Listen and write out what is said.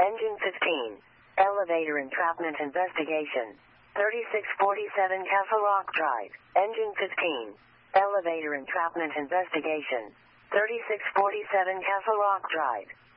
Engine 15. Elevator entrapment investigation. 3647 Castle Rock Drive. Engine 15. Elevator entrapment investigation. 3647 Castle Rock Drive.